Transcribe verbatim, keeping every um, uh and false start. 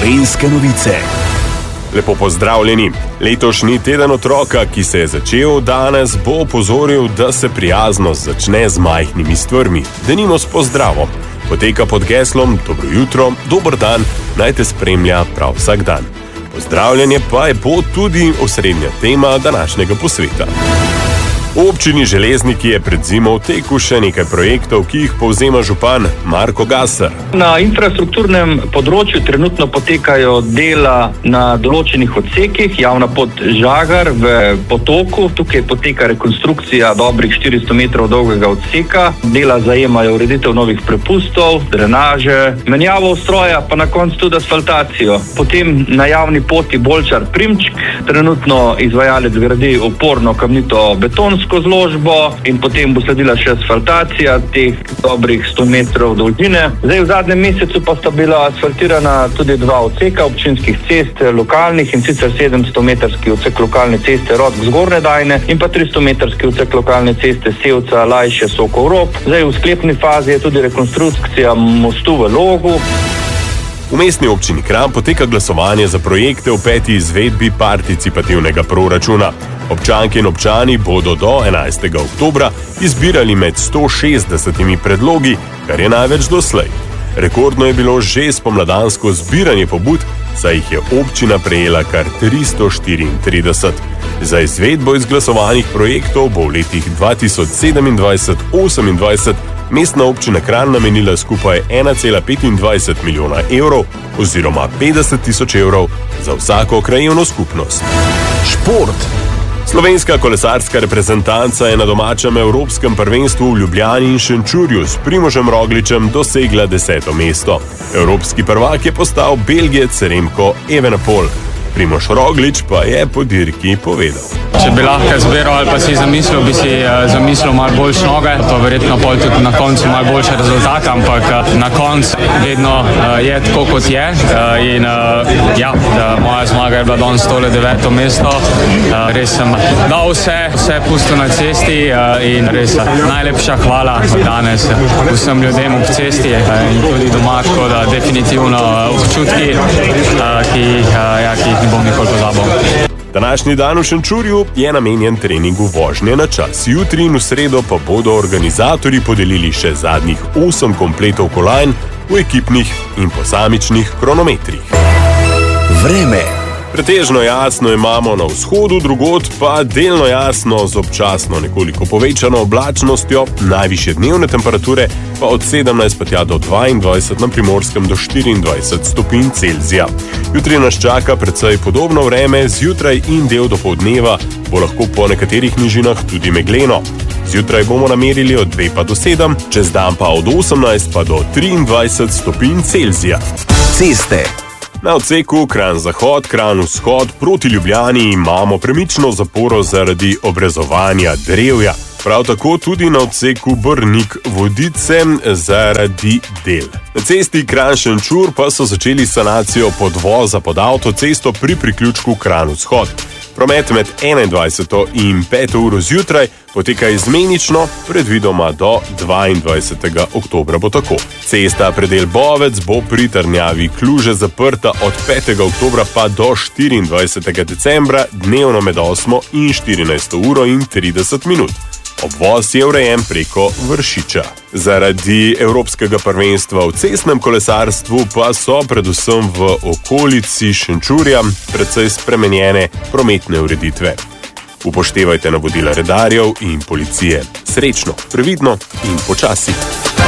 Slovenske novice. Lepo pozdravljeni. Letošnji teden otroka, ki se je začel danes, bo opozoril, da se prijaznost začne z majhnimi stvarmi, denimo s pozdravom. Poteka pod geslom Dobro jutro, dober dan, naj te spremlja prav vsak dan. Pozdravljanje pa je bo tudi osrednja tema današnjega posveta. V občini Železniki je pred zimo v teku še nekaj projektov, ki jih povzema župan Marko Gasser. Na infrastrukturnem področju trenutno potekajo dela na določenih odsekih, javna pot Žagar v Potoku, tukaj poteka rekonstrukcija dobrih štiristo metrov dolgega odseka, dela zajemajo ureditev novih prepustov, drenaže, menjavo stroja, pa na koncu tudi asfaltacijo. Potem na javni poti Bolčar-Primčk, trenutno izvajalec gradi oporno kamnito betonsko zložbo in potem bo sledila še asfaltacija teh dobrih sto metrov dolžine. Zdaj v zadnjem mesecu pa sta bila asfaltirana tudi dva odseka občinskih cest lokalnih, in sicer sedemsto metrski odsek lokalne ceste Rodk-Zgornje Dajne in pa tristo metrski odsek lokalne ceste Sevca-Lajše-Sokov-Rob. Zdaj v sklepni fazi je tudi rekonstrukcija mostu v Logu. V mestni občini Kranj poteka glasovanje za projekte v peti izvedbi participativnega proračuna. Občanke in občani bodo do enajstega oktobra izbirali med sto šestdesetimi predlogi, kar je največ doslej. Rekordno je bilo že spomladansko zbiranje pobud, saj jih je občina prejela kar tristo štiriintrideset. Za izvedbo izglasovanih projektov bo v letih dva tisoč sedemindvajset do osemindvajset mestna občina Kranj namenila skupaj ena cela petindvajset milijona evrov oziroma petdeset tisoč evrov za vsako krajevno skupnost. Šport. Slovenska kolesarska reprezentanca je na domačem evropskem prvenstvu v Ljubljani in Šenčurju s Primožem Rogličem dosegla deseto mesto. Evropski prvak je postal Belgijec Remko Evenepoel. Primož Roglič pa je po dirki povedal: Če bi lahko zbiral ali pa si zamislil, bi si uh, zamislil malo boljše noge, to verjetno pol tudi na koncu malo boljše rezultate, ampak uh, na koncu vedno uh, je tako, kot je. Uh, in uh, ja, moja zmaga je bila danes tole deveto mesto. Uh, res sem dal vse, vse pustil na cesti uh, in res uh, najlepša hvala danes vsem ljudem ob cesti uh, in tudi doma, tako da definitivno uh, občutki, uh, ki, uh, ja, ki jih ne bom nikoli pozabil. Današnji dan v Šenčurju je namenjen treningu vožnje na čas. Jutri in v sredo pa bodo organizatorji podelili še zadnjih osem kompletov kolajn v ekipnih in posamičnih kronometrih. Vreme. Pretežno jasno imamo na vzhodu, drugod pa delno jasno z občasno nekoliko povečano oblačnostjo, najvišje dnevne temperature pa od sedemnajst pa tja do dvaindvajset, na Primorskem do štiriindvajset stopinj Celzija. Jutri nas čaka precej podobno vreme, zjutraj in del dopoldneva bo lahko po nekaterih nižinah tudi megleno. Zjutraj bomo namerili od dve pa do sedem, čez dan pa od osemnajst pa do triindvajset stopinj Celzija. Ceste. Na odseku Kranj-Zahod, Kranj-Vzhod proti Ljubljani imamo premično zaporo zaradi obrezovanja drevja. Prav tako tudi na odseku Brnik-Vodice zaradi del. Na cesti Kranj-Šenčur pa so začeli sanacijo podvoza pod avtocesto pri priključku Kranj-Vzhod. Promet med enaindvajseto in peto uro zjutraj poteka izmenično, predvidoma do dvaindvajsetega oktobra bo tako. Cesta predel Bovec bo pri trdnjavi Kluže zaprta od petega oktobra pa do štiriindvajsetega decembra, dnevno med osmo in štirinajsto uro in trideset minut. Obvoz je urejen preko Vršiča. Zaradi evropskega prvenstva v cestnem kolesarstvu pa so predvsem v okolici Šenčurja precej spremenjene prometne ureditve. Upoštevajte navodila redarjev in policije. Srečno, previdno in počasi.